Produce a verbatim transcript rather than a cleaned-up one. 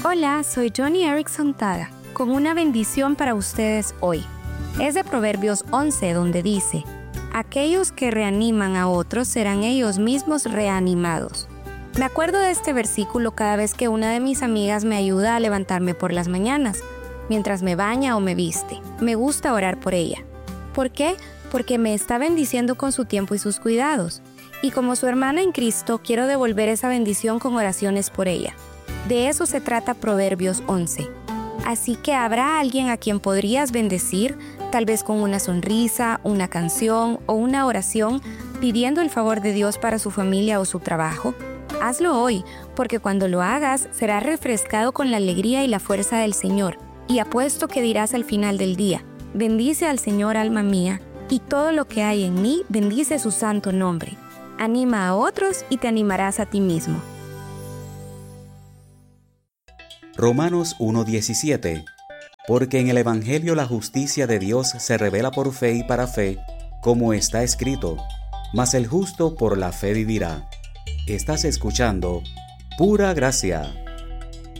Hola, soy Johnny Erickson Tada, con una bendición para ustedes hoy. Es de Proverbios once, donde dice: aquellos que reaniman a otros serán ellos mismos reanimados. Me acuerdo de este versículo cada vez que una de mis amigas me ayuda a levantarme por las mañanas, mientras me baña o me viste. Me gusta orar por ella. ¿Por qué? Porque me está bendiciendo con su tiempo y sus cuidados. Y como su hermana en Cristo, quiero devolver esa bendición con oraciones por ella. De eso se trata Proverbios once. Así que habrá alguien a quien podrías bendecir, tal vez con una sonrisa, una canción o una oración, pidiendo el favor de Dios para su familia o su trabajo. Hazlo hoy, porque cuando lo hagas serás refrescado con la alegría y la fuerza del Señor. Y apuesto que dirás al final del día: bendice al Señor, alma mía, y todo lo que hay en mí bendice su santo nombre. Anima a otros y te animarás a ti mismo. Romanos uno diecisiete. Porque en el Evangelio la justicia de Dios se revela por fe y para fe, como está escrito: mas el justo por la fe vivirá. Estás escuchando Pura Gracia.